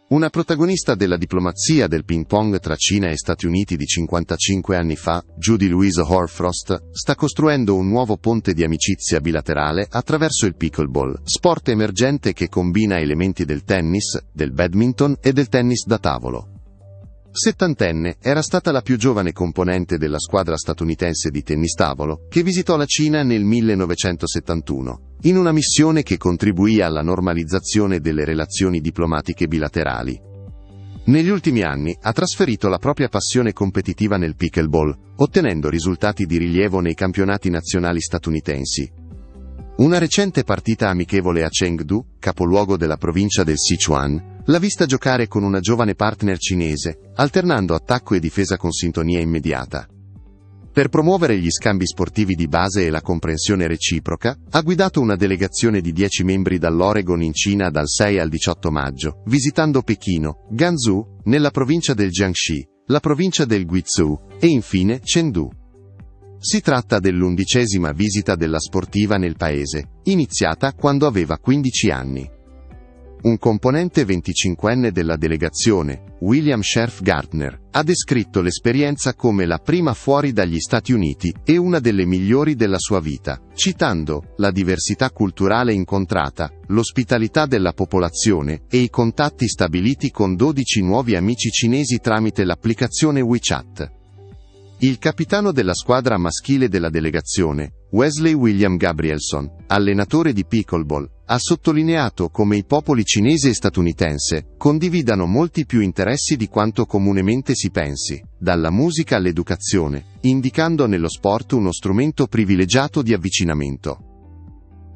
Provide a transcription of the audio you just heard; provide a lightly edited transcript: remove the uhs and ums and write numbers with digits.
Una protagonista della diplomazia del ping pong tra Cina e Stati Uniti di 55 anni fa, Judy Louise Horfrost, sta costruendo un nuovo ponte di amicizia bilaterale attraverso il pickleball, sport emergente che combina elementi del tennis, del badminton e del tennis da tavolo. Settantenne, era stata la più giovane componente della squadra statunitense di tennis tavolo, che visitò la Cina nel 1971, in una missione che contribuì alla normalizzazione delle relazioni diplomatiche bilaterali. Negli ultimi anni ha trasferito la propria passione competitiva nel pickleball, ottenendo risultati di rilievo nei campionati nazionali statunitensi. Una recente partita amichevole a Chengdu, capoluogo della provincia del Sichuan, l'ha vista giocare con una giovane partner cinese, alternando attacco e difesa con sintonia immediata. Per promuovere gli scambi sportivi di base e la comprensione reciproca, ha guidato una delegazione di 10 membri dall'Oregon in Cina dal 6 al 18 maggio, visitando Pechino, Ganzhou, nella provincia del Jiangxi, la provincia del Guizhou, e infine Chengdu. Si tratta dell'11ª visita della sportiva nel paese, iniziata quando aveva 15 anni. Un componente 25enne della delegazione, William Scherf Gardner, ha descritto l'esperienza come la prima fuori dagli Stati Uniti e una delle migliori della sua vita, citando la diversità culturale incontrata, l'ospitalità della popolazione e i contatti stabiliti con 12 nuovi amici cinesi tramite l'applicazione WeChat. Il capitano della squadra maschile della delegazione, Wesley William Gabrielson, allenatore di pickleball, ha sottolineato come i popoli cinese e statunitense condividano molti più interessi di quanto comunemente si pensi, dalla musica all'educazione, indicando nello sport uno strumento privilegiato di avvicinamento.